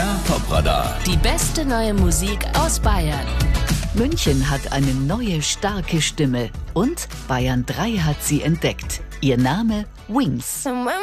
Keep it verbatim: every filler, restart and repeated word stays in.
Der Top-Radar. Die beste neue Musik aus Bayern. München hat eine neue, starke Stimme. Und Bayern drei hat sie entdeckt. Ihr Name Wings.